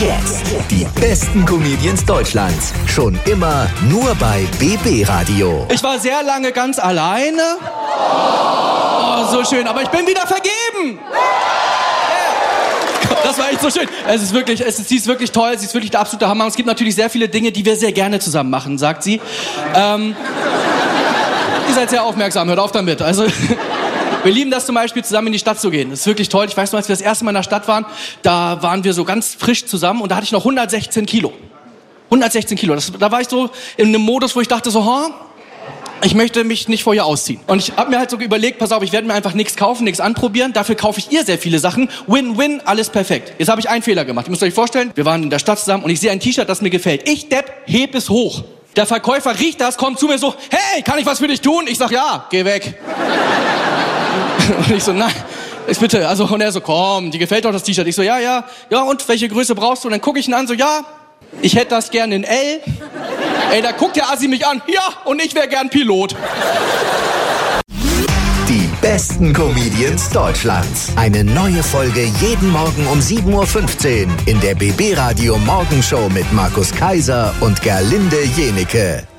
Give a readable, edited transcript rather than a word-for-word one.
Jetzt die besten Comedians Deutschlands. Schon immer nur bei BB Radio. Ich war sehr lange ganz alleine. Oh, so schön. Aber ich bin wieder vergeben. Das war echt so schön. Sie ist wirklich toll, sie ist wirklich der absolute Hammer. Und es gibt natürlich sehr viele Dinge, die wir sehr gerne zusammen machen, sagt sie. Ihr seid sehr aufmerksam, hört auf damit. Also, wir lieben das zum Beispiel, zusammen in die Stadt zu gehen. Das ist wirklich toll. Ich weiß noch, als wir das erste Mal in der Stadt waren, da waren wir so ganz frisch zusammen und da hatte ich noch 116 Kilo. 116 Kilo. Da war ich so in einem Modus, wo ich dachte so, ich möchte mich nicht vorher ausziehen. Und ich habe mir halt so überlegt, pass auf, ich werde mir einfach nichts kaufen, nichts anprobieren. Dafür kaufe ich ihr sehr viele Sachen. Win-win, alles perfekt. Jetzt habe ich einen Fehler gemacht. Ihr müsst euch vorstellen, wir waren in der Stadt zusammen und ich sehe ein T-Shirt, das mir gefällt. Ich, Depp, heb es hoch. Der Verkäufer riecht das, kommt zu mir so, hey, kann ich was für dich tun? Ich sag, ja, geh weg. Und ich so, nein, bitte. Also, und er so, komm, dir gefällt doch das T-Shirt. Ich so, ja, und welche Größe brauchst du? Und dann gucke ich ihn an, so, ja, ich hätte das gerne in L. Ey, da guckt der Assi mich an, ja, und ich wäre gern Pilot. Die besten Comedians Deutschlands. Eine neue Folge jeden Morgen um 7.15 Uhr in der BB Radio Morgenshow mit Markus Kaiser und Gerlinde Jenike.